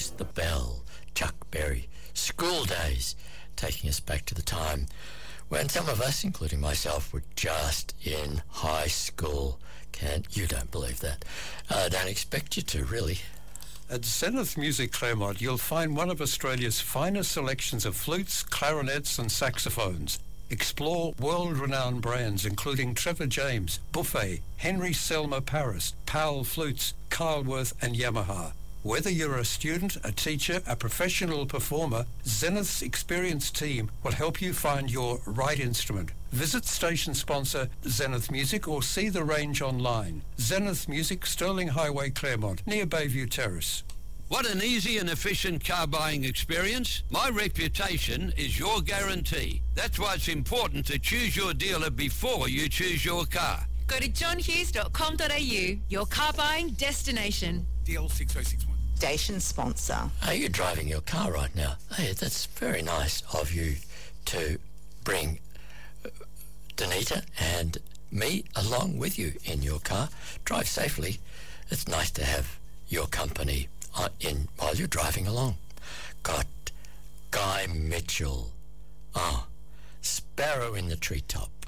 Use the Bell, Chuck Berry, School Days, taking us back to the time when some of us, including myself, were just in high school. You don't believe that. I don't expect you to, really. At Zenith Music Claremont, you'll find one of Australia's finest selections of flutes, clarinets and saxophones. Explore world-renowned brands including Trevor James, Buffet, Henry Selmer Paris, Powell Flutes, Carlworth and Yamaha. Whether you're a student, a teacher, a professional performer, Zenith's experienced team will help you find your right instrument. Visit station sponsor Zenith Music or see the range online. Zenith Music, Sterling Highway, Claremont, near Bayview Terrace. What an easy and efficient car buying experience. My reputation is your guarantee. That's why it's important to choose your dealer before you choose your car. Go to johnhughes.com.au, your car buying destination. DL 6061. Station sponsor. Are you driving your car right now? Hey, that's very nice of you to bring Danita and me along with you in your car. Drive safely. It's nice to have your company while you're driving along. Got Guy Mitchell. Sparrow in the Treetop.